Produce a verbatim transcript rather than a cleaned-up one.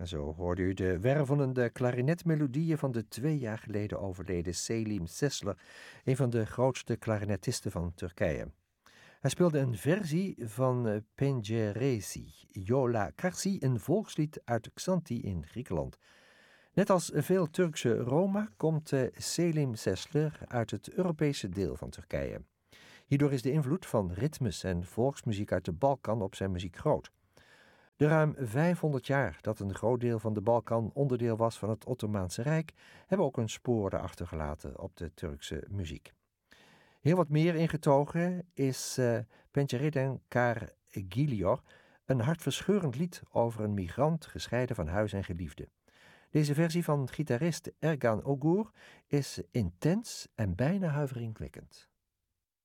En zo hoorde u de wervelende klarinetmelodieën van de twee jaar geleden overleden Selim Sesler, een van de grootste klarinetisten van Turkije. Hij speelde een versie van Penceresi, Yola Karsi, een volkslied uit Xanthi in Griekenland. Net als veel Turkse Roma komt Selim Sesler uit het Europese deel van Turkije. Hierdoor is de invloed van ritmes en volksmuziek uit de Balkan op zijn muziek groot. De ruim vijfhonderd jaar dat een groot deel van de Balkan onderdeel was van het Ottomaanse Rijk, hebben ook een spoor achtergelaten op de Turkse muziek. Heel wat meer ingetogen is uh, Pencereden Kar Geliyor, een hartverscheurend lied over een migrant gescheiden van huis en geliefde. Deze versie van gitarist Ergan Ogur is intens en bijna huiveringwekkend.